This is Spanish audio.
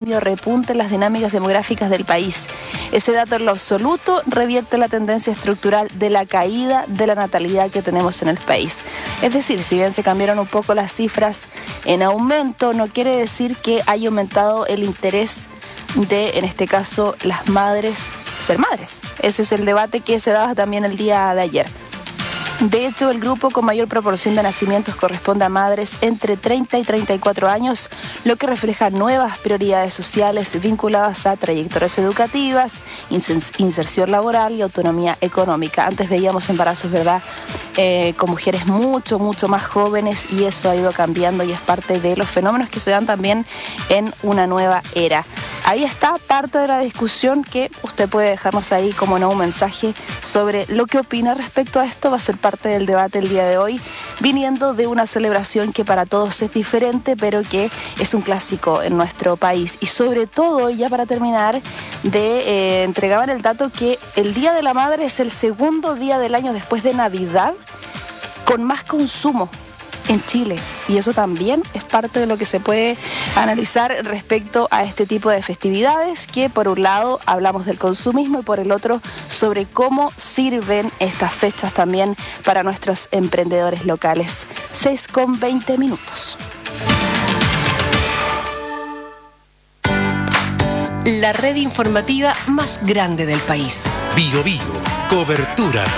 cambio repunte en las dinámicas demográficas del país. Ese dato en lo absoluto revierte la tendencia estructural de la caída de la natalidad que tenemos en el país. Es decir, si bien se cambiaron un poco las cifras en aumento, no quiere decir que haya aumentado el interés de, en este caso, las madres ser madres. Ese es el debate que se daba también el día de ayer. De hecho, el grupo con mayor proporción de nacimientos corresponde a madres entre 30 y 34 años, lo que refleja nuevas prioridades sociales vinculadas a trayectorias educativas, inserción laboral y autonomía económica. Antes veíamos embarazos, ¿verdad?, con mujeres mucho más jóvenes, y eso ha ido cambiando y es parte de los fenómenos que se dan también en una nueva era. Ahí está parte de la discusión que usted puede dejarnos ahí como no un mensaje sobre lo que opina respecto a esto. Va a ser parte del debate el día de hoy, viniendo de una celebración que para todos es diferente, pero que es un clásico en nuestro país. Y sobre todo, ya para terminar, entregaban el dato que el Día de la Madre es el segundo día del año después de Navidad con más consumo en Chile, y eso también es parte de lo que se puede analizar respecto a este tipo de festividades, que por un lado hablamos del consumismo y por el otro sobre cómo sirven estas fechas también para nuestros emprendedores locales. 6:20. La red informativa más grande del país. Bio, cobertura